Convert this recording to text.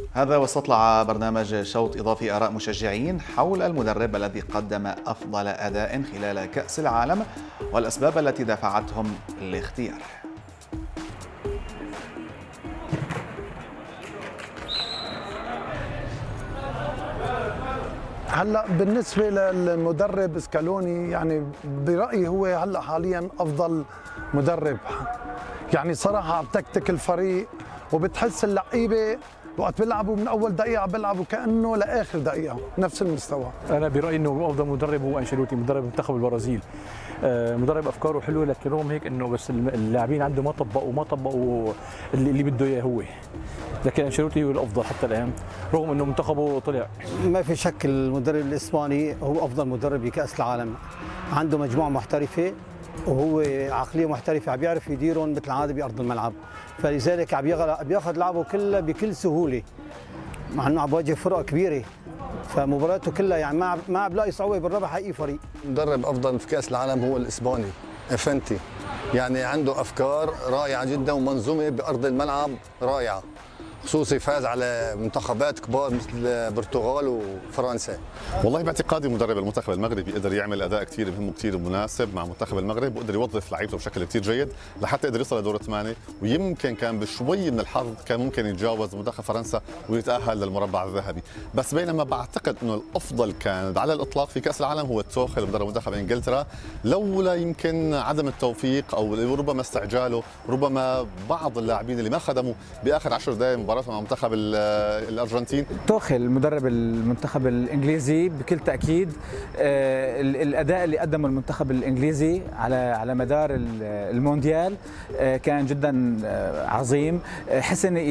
هذا واستطلع برنامج شوط إضافي آراء مشجعين حول المدرب الذي قدم أفضل أداء خلال كأس العالم والأسباب التي دفعتهم لاختياره. هلا بالنسبه للمدرب سكالوني، يعني برايي هو هلا حاليا افضل مدرب. يعني صراحه بتكتك الفريق، وبتحس اللعيبه وقت بيلعبوا من اول دقيقه بيلعبوا كانه لاخر دقيقه نفس المستوى. انا برايي انه افضل مدرب هو انشيلوتي، مدرب منتخب البرازيل. مدرب افكاره حلوه، لكن رغم هيك انه بس اللاعبين عنده ما طبقوا اللي بده اياه هو. لكن انشيلوتي هو الافضل حتى الان، رغم انه منتخبه طلع. ما في شك المدرب الاسباني هو افضل مدرب بكاس العالم. عنده مجموعه محترفه وهو عقليه محترفه، عم بيعرف يديرهم مثل العاده بارض الملعب، فلذلك عم بياخذ لعبه كله بكل سهوله، مع انه عم بواجه فرق كبيره، فمباراته كلها يعني ما عم بلاقي صعوبه بالربح اي فريق. مدرب افضل في كاس العالم هو الاسباني افنتي، يعني عنده افكار رائعه جدا ومنظومه بارض الملعب رائعه، خصوصي فاز على منتخبات كبار مثل البرتغال وفرنسا. والله باعتقادي مدرب المنتخب المغربي قدر يعمل اداء كثير مهم وكثير مناسب مع منتخب المغرب، وقدر يوظف لعيبته بشكل كثير جيد لحتى يقدر يوصل لدور الثمانيه، ويمكن كان بشوي من الحظ كان ممكن يتجاوز منتخب فرنسا ويتاهل للمربع الذهبي، بس بينما بعتقد انه الافضل كان على الاطلاق في كاس العالم هو توخيل مدرب منتخب انجلترا، لولا يمكن عدم التوفيق او ربما استعجاله، ربما بعض اللاعبين اللي ما خدموا باخر 10 دقائق مباراه مع منتخب الارجنتين. توخيل مدرب المنتخب الانجليزي بكل تاكيد الاداء اللي قدمه المنتخب الانجليزي على مدار المونديال كان جدا عظيم. حسن